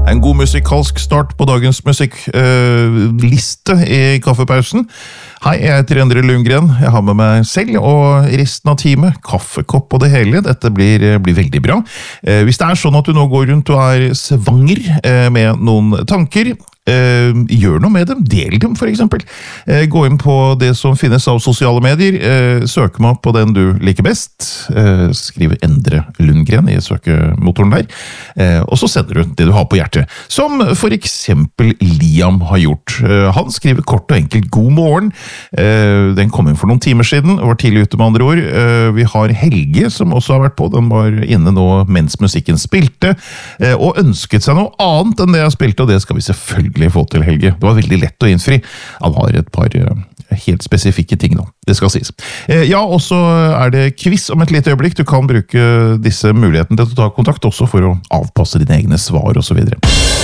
En god musikalsk start på dagens musikkliste i kaffepausen. Hei, jeg heter Endre Lundgren. Jeg har med meg selv og resten av teamet, kaffekopp og det hele. Dette blir veldig bra. Hvis det er sånn at du nå går rundt og er svanger med noen tanker, gjør noe med dem, del dem for eksempel. Gå inn på det som finnes av sosiale medier, søk meg på den du liker best, skriv Endre Lundgren i søkemotoren der, og så sender du det du har på hjertet, som for eksempel Liam har gjort. Han skriver kort og enkelt god morgen. Den kom inn for noen timer siden, var tidlig ute med andre ord. Vi har Helge som også har vært på, den var inne nå mens musikken spilte, og ønsket seg noe annet enn det jeg spilte, og det skal vi selvfølgelig få til, Helge. Det var veldig lett å innfri. Han har et par helt spesifikke ting nå. Det skal sies. Ja, og så er det quiz om et lite øyeblikk. Du kan bruke disse mulighetene til å ta kontakt også for å avpasse dine egne svar og så videre.